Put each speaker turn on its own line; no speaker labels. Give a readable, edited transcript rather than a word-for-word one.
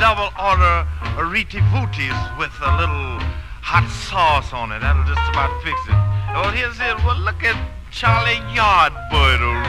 double order Riti Booties with a little hot sauce on it. That'll just about fix it. Well, here's it. Well, look at Charlie Yardbird